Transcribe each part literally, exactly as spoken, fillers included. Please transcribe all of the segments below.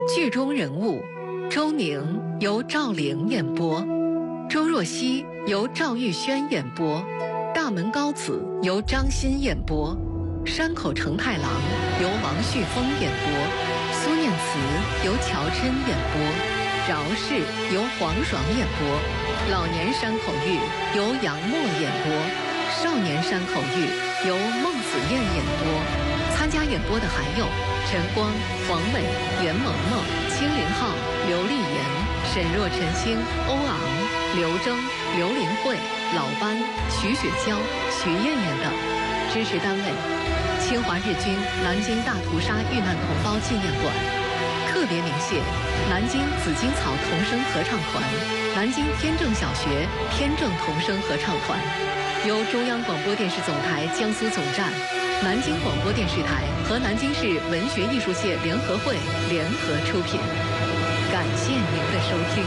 剧中人物：周宁由赵玲演播，周若曦由赵玉轩演播，大门高子由张欣演播，山口承太郎由王旭峰演播，苏念慈由乔琛演播，饶氏由黄爽演播，老年山口玉由杨默演播，少年山口玉由孟子燕演播。参加演播的还有陈光、黄伟、袁萌萌、青林浩、刘丽妍、沈若晨星、欧昂、刘铮、刘玲慧、老班、徐雪娇、徐艳艳等。支持单位：侵华日军南京大屠杀遇难同胞纪念馆。特别鸣谢南京紫荆草童声合唱团、南京天正小学天正童声合唱团，由中央广播电视总台江苏总站、南京广播电视台和南京市文学艺术界联合会联合出品。感谢您的收听。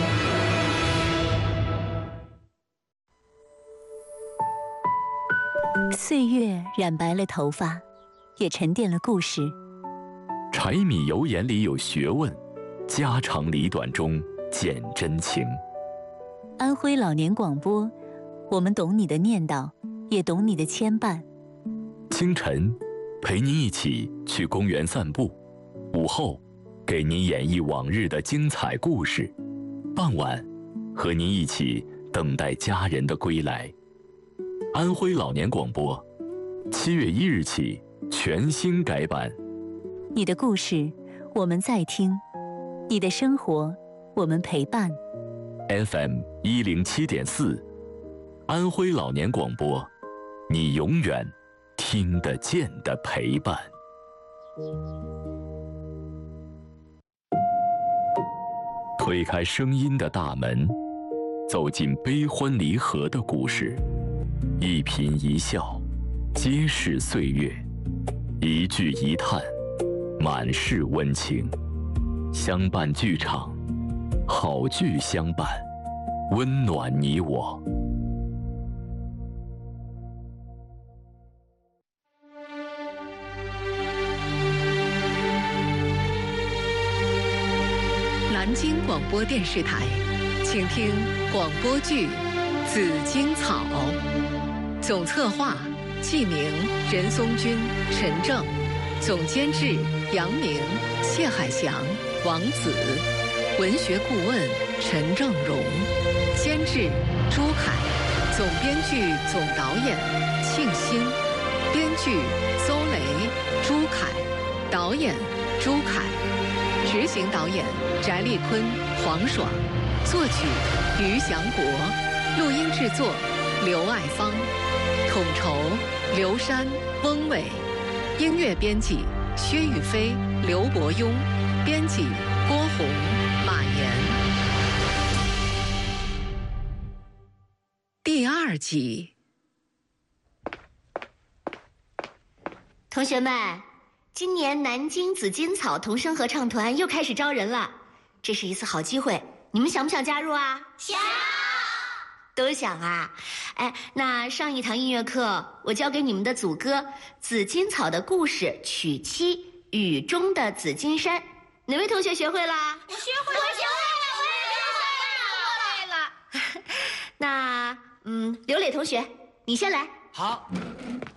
岁月染白了头发，也沉淀了故事。 柴米油盐里有学问，家长里短中见真情。 安徽老年广播，我们懂你的念叨，也懂你的牵绊。 清晨，陪您一起去公园散步；午后，给您演绎往日的精彩故事；傍晚，和您一起等待家人的归来。安徽老年广播，七月一日起全新改版。 你的故事，我们在听；你的生活，我们陪伴。 F M 一零七点四，安徽老年广播，你永远听得见的陪伴。推开声音的大门，走进悲欢离合的故事，一颦一笑，皆是岁月；一句一叹，满是温情。相伴剧场，好剧相伴，温暖你我。 南京广播电视台，请听广播剧《紫荆草》，总策划纪明、任松军、陈正，总监制杨明、谢海翔、王子，文学顾问陈正荣，监制朱凯，总编剧总导演庆新，编剧邹雷、朱凯，导演朱凯，执行导演翟丽坤、黄爽，作曲于祥国，录音制作刘爱芳，统筹刘山、翁伟，音乐编辑薛宇飞、刘伯庸，编辑郭红、马岩。第二集。 同学们，今年南京紫荆草童声合唱团又开始招人了，这是一次好机会，你们想不想加入啊？ 想。 都想啊！哎，那上一堂音乐课我教给你们的组歌《紫荆草的故事》曲七雨中的紫金山，哪位同学学会啦？ 我学会了，我学会了，我也学会了，我会了。那嗯，刘磊同学，你先来。 好。